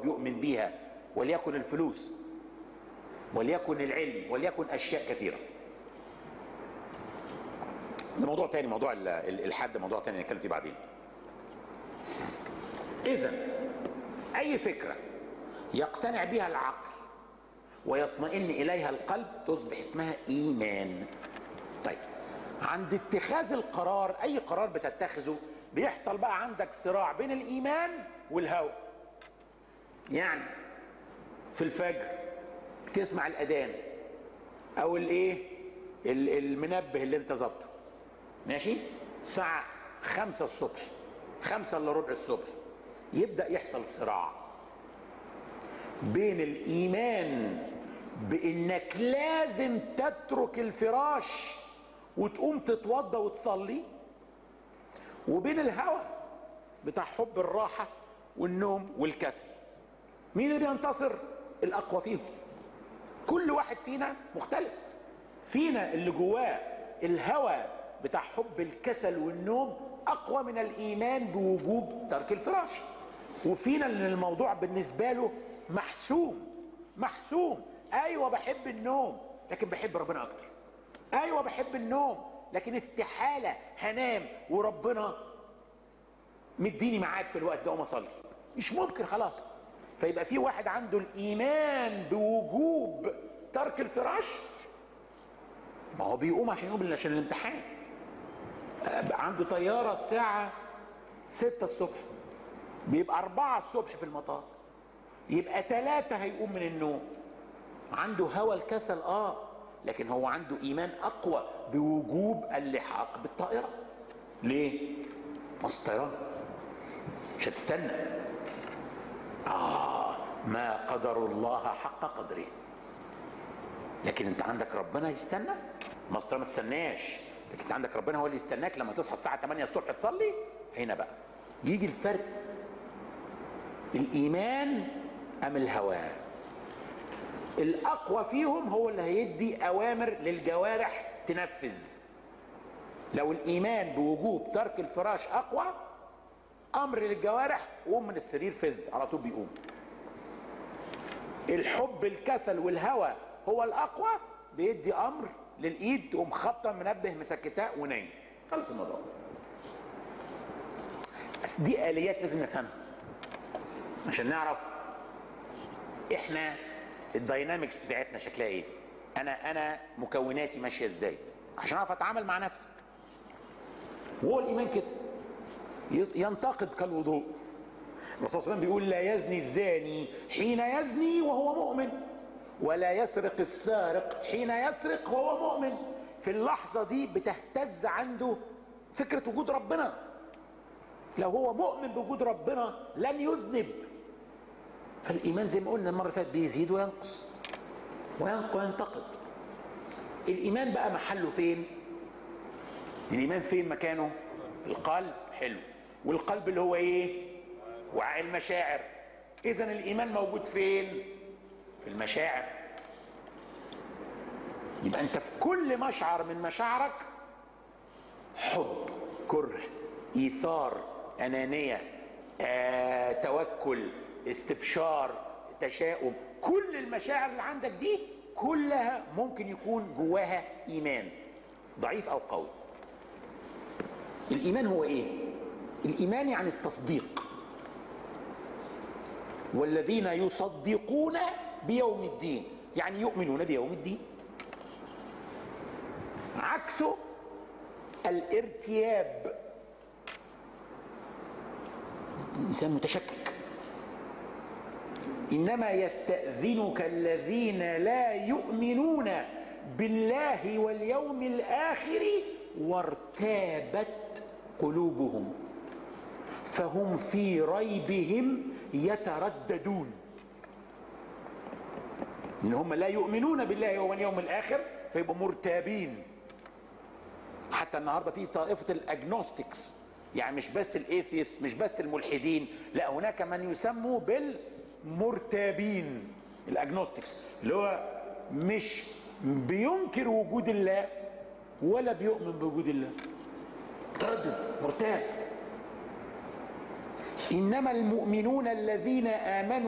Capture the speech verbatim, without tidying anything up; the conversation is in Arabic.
بيؤمن بيها، وليكن الفلوس، وليكن العلم، وليكن اشياء كثيره. ده موضوع تاني، موضوع الالحاد موضوع تاني نتكلم فيه بعدين. اذا اي فكره يقتنع بها العقل ويطمئن اليها القلب تصبح اسمها ايمان. طيب، عند اتخاذ القرار، اي قرار بتتخذه بيحصل بقى عندك صراع بين الايمان والهوى. يعني في الفجر بتسمع الاذان او الايه المنبه اللي انت ظابطه، ماشي، الساعه خمسة الصبح، خمسة الا ربع الصبح، يبدا يحصل صراع بين الايمان بانك لازم تترك الفراش وتقوم تتوضى وتصلي، وبين الهوى بتاع حب الراحه والنوم والكسل. مين اللي بينتصر؟ الاقوى فيهم. كل واحد فينا مختلف. فينا اللي جواه الهوى بتاع حب الكسل والنوم اقوى من الايمان بوجوب ترك الفراش، وفينا اللي الموضوع بالنسبه له محسوم محسوم. ايوه بحب النوم لكن بحب ربنا اكتر. ايوه بحب النوم لكن استحاله هنام وربنا مديني ميعاد في الوقت ده وما اصلي، مش ممكن خلاص. فيبقى في واحد عنده الايمان بوجوب ترك الفراش، ما هو بيقوم عشان يقوم عشان الامتحان، عنده طياره الساعه ستة الصبح، بيبقى أربعة الصبح في المطار، يبقى ثلاثة هيقوم من النوم. عنده هوى الكسل اه لكن هو عنده ايمان اقوى بوجوب اللحاق بالطائره. ليه؟ ما الطيران مش هتستنى. اه ما قدر الله حق قدره. لكن انت عندك ربنا يستنى، ما الطيران ما تستناش، لكن انت عندك ربنا هو اللي يستناك لما تصحى الساعه ثمانية الصبح تصلي. هنا بقى يجي الفرق، الايمان ام الهوى. الاقوى فيهم هو اللي هيدي اوامر للجوارح تنفذ. لو الايمان بوجوب ترك الفراش اقوى، امر للجوارح قوم من السرير فز على طول بيقوم. الحب الكسل والهوى هو الاقوى، بيدي امر للايد تقوم خبطه منبه مسكتاه ونايم، خلص الموضوع. بس دي اليات لازم نفهمها عشان نعرف احنا الداينامكس بتاعتنا شكلها ايه، انا انا مكوناتي ماشيه ازاي عشان اعرف اتعامل مع نفسي. وهو الايمان كده ينتقد كالوضوء. الرسول صلى الله عليه وسلم بيقول لا يزني الزاني حين يزني وهو مؤمن، ولا يسرق السارق حين يسرق وهو مؤمن. في اللحظه دي بتهتز عنده فكره وجود ربنا. لو هو مؤمن بوجود ربنا لن يذنب. فالايمان زي ما قلنا المره اللي فاتت بيزيد وينقص وينتقد. الايمان بقى محله فين؟ الايمان فين مكانه؟ القلب. حلو. والقلب اللي هو ايه؟ وعاء المشاعر. اذا الايمان موجود فين؟ في المشاعر. يبقى انت في كل مشعر من مشاعرك، حب، كره، ايثار، انانيه، آه، توكل، استبشار، تشاؤم، كل المشاعر اللي عندك دي كلها ممكن يكون جواها ايمان ضعيف او قوي. الايمان هو ايه؟ الايمان يعني التصديق. والذين يصدقون بيوم الدين يعني يؤمنون بيوم الدين. عكسه الارتياب، انسان متشكك. انما يستأذنك الذين لا يؤمنون بالله واليوم الاخر وارتابت قلوبهم فهم في ريبهم يترددون. ان هم لا يؤمنون بالله واليوم الاخر فيبقوا مرتابين. حتى النهارده في طائفه الاجنوستكس، يعني مش بس الايثيس، مش بس الملحدين، لا هناك من يسموا بالمرتابين. الاجنوستكس اللي هو مش بينكر وجود الله ولا بيؤمن بوجود الله، تردد، مرتاب. انما المؤمنون الذين امنوا